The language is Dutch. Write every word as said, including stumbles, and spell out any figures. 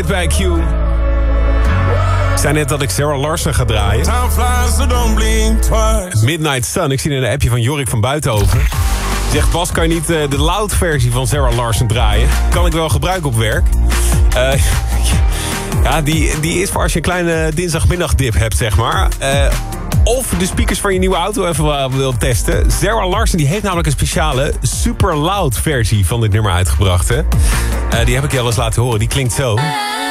Night bij Q. Ik zei net dat ik Sarah Larsen ga draaien. Midnight Sun, ik zie in een appje van Jorik van Buitenhoven. Die zegt, Bas, kan je niet uh, de loud versie van Sarah Larsen draaien? Kan ik wel gebruiken op werk. Uh, ja, die, die is voor als je een kleine dinsdagmiddagdip hebt, zeg maar. Uh, of de speakers van je nieuwe auto even wil testen. Sarah Larsen die heeft namelijk een speciale super loud versie van dit nummer uitgebracht. Hè? Uh, die heb ik je al eens laten horen. Die klinkt zo.